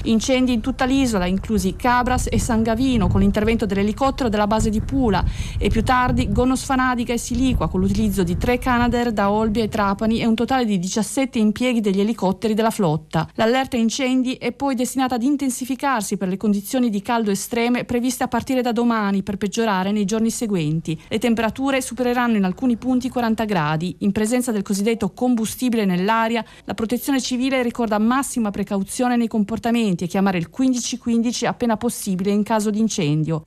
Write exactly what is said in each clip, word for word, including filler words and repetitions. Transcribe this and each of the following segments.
Incendi in tutta l'isola, inclusi Cabras e San Gavino, con l'intervento dell'elicottero della base di Pula, e più tardi Gonos Fanadica e Siliqua, con l'utilizzo di tre Canadair da Olbia e Trapani e un totale di diciassette impieghi degli elicotteri della flotta. L'allerta incendi è poi destinata ad intensificarsi per le condizioni di caldo estreme previste a partire da domani, per peggiorare nei giorni seguenti. Le temperature supereranno in alcuni punti i quaranta gradi. In presenza del cosiddetto combustibile nell'aria, la Protezione Civile ricorda massima precauzione nei comportamenti e chiamare il quindici quindici appena possibile in caso di incendio.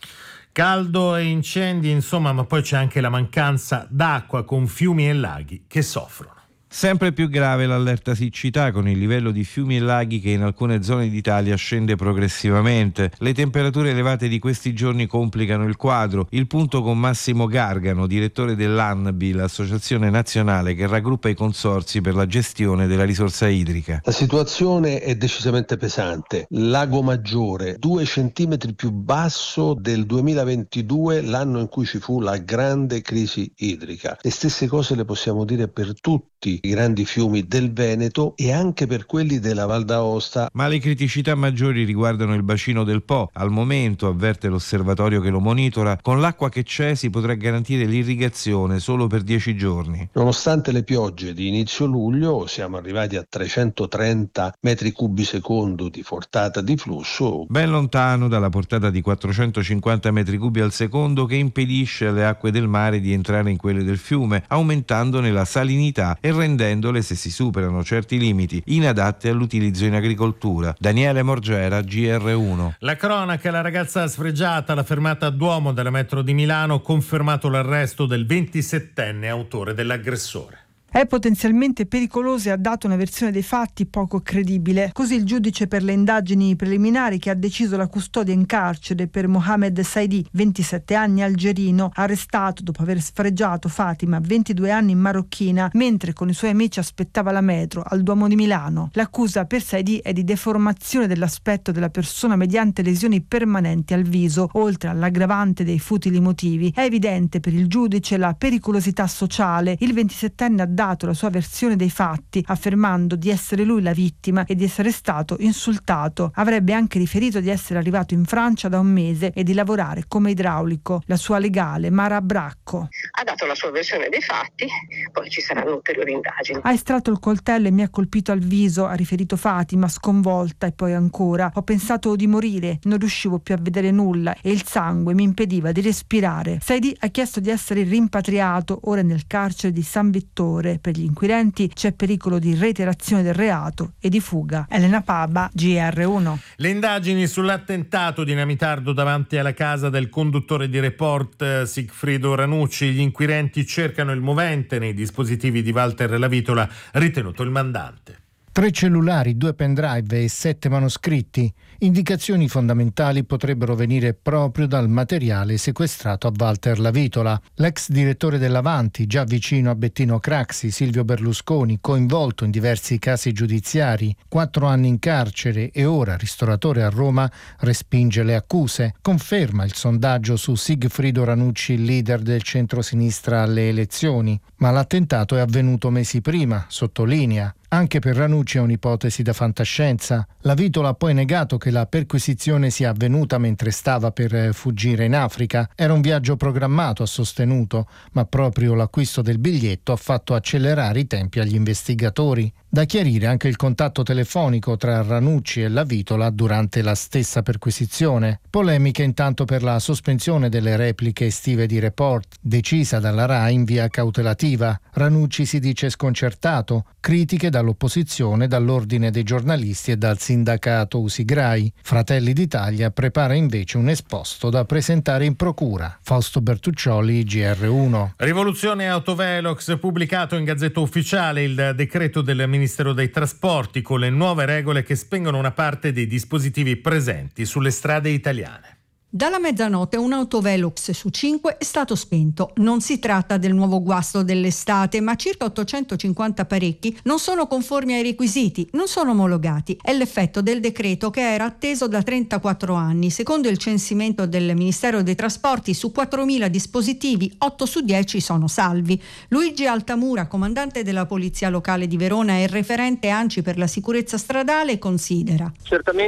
Caldo e incendi, insomma, ma poi c'è anche la mancanza d'acqua, con fiumi e laghi che soffrono. Sempre più grave l'allerta siccità, con il livello di fiumi e laghi che in alcune zone d'Italia scende progressivamente. Le temperature elevate di questi giorni complicano il quadro. Il punto con Massimo Gargano, direttore dell'ANBI, l'associazione nazionale che raggruppa i consorzi per la gestione della risorsa idrica. La situazione è decisamente pesante. Lago Maggiore, due centimetri più basso del duemilaventidue, l'anno in cui ci fu la grande crisi idrica. Le stesse cose le possiamo dire per tutti i grandi fiumi del Veneto e anche per quelli della Val d'Aosta. Ma le criticità maggiori riguardano il bacino del Po. Al momento, avverte l'osservatorio che lo monitora, con l'acqua che c'è si potrà garantire l'irrigazione solo per dieci giorni. Nonostante le piogge di inizio luglio, siamo arrivati a trecentotrenta metri cubi secondo di portata di flusso, ben lontano dalla portata di quattrocentocinquanta metri cubi al secondo, che impedisce alle acque del mare di entrare in quelle del fiume, aumentandone la salinità e rendendole, se si superano certi limiti, inadatte all'utilizzo in agricoltura. Daniele Morgera, G R uno. La cronaca: la ragazza sfregiata alla fermata Duomo della metro di Milano ha confermato l'arresto del ventisettenne autore dell'aggressore. È potenzialmente pericoloso e ha dato una versione dei fatti poco credibile. Così il giudice per le indagini preliminari, che ha deciso la custodia in carcere per Mohamed Saidi, ventisette anni, algerino, arrestato dopo aver sfregiato Fatima, ventidue anni, marocchina, mentre con i suoi amici aspettava la metro al Duomo di Milano. L'accusa per Saidi è di deformazione dell'aspetto della persona mediante lesioni permanenti al viso, oltre all'aggravante dei futili motivi. È evidente per il giudice la pericolosità sociale. Il ventisettenne ha dato la sua versione dei fatti, affermando di essere lui la vittima e di essere stato insultato. Avrebbe anche riferito di essere arrivato in Francia da un mese e di lavorare come idraulico. La sua legale, Mara Bracco, ha dato la sua versione dei fatti, poi ci saranno ulteriori indagini. Ha estratto il coltello e mi ha colpito al viso, ha riferito Fatima, sconvolta, e poi ancora: ho pensato di morire, non riuscivo più a vedere nulla e il sangue mi impediva di respirare. Saidi ha chiesto di essere rimpatriato, ora nel carcere di San Vittore. Per gli inquirenti c'è pericolo di reiterazione del reato e di fuga. Elena Paba, G R uno. Le indagini sull'attentato dinamitardo davanti alla casa del conduttore di Report Sigfrido Ranucci. Gli inquirenti cercano il movente nei dispositivi di Walter Lavitola, ritenuto il mandante. Tre cellulari, due pendrive e sette manoscritti. Indicazioni fondamentali potrebbero venire proprio dal materiale sequestrato a Walter Lavitola. L'ex direttore dell'Avanti, già vicino a Bettino Craxi, Silvio Berlusconi, coinvolto in diversi casi giudiziari, quattro anni in carcere e ora ristoratore a Roma, respinge le accuse. Conferma il sondaggio su Sigfrido Ranucci, leader del centro-sinistra alle elezioni. Ma l'attentato è avvenuto mesi prima, sottolinea. Anche per Ranucci è un'ipotesi da fantascienza. Lavitola ha poi negato che la perquisizione sia avvenuta mentre stava per fuggire in Africa. Era un viaggio programmato, ha sostenuto, ma proprio l'acquisto del biglietto ha fatto accelerare i tempi agli investigatori. Da chiarire anche il contatto telefonico tra Ranucci e Lavitola durante la stessa perquisizione. Polemiche intanto per la sospensione delle repliche estive di Report, decisa dalla RAI in via cautelativa. Ranucci si dice sconcertato, critiche dall'opposizione, dall'ordine dei giornalisti e dal sindacato Usigrai. Fratelli d'Italia prepara invece un esposto da presentare in procura. Fausto Bertuccioli, G R uno. Rivoluzione Autovelox, pubblicato in Gazzetta Ufficiale il decreto del Ministero dei Trasporti con le nuove regole che spengono una parte dei dispositivi presenti sulle strade italiane. Dalla mezzanotte un autovelox su cinque è stato spento. Non si tratta del nuovo guasto dell'estate, ma circa ottocentocinquanta apparecchi non sono conformi ai requisiti, non sono omologati. È l'effetto del decreto che era atteso da trentaquattro anni. Secondo il censimento del Ministero dei Trasporti, su quattromila dispositivi, otto su dieci sono salvi. Luigi Altamura, comandante della Polizia Locale di Verona e referente ANCI per la sicurezza stradale, considera: certamente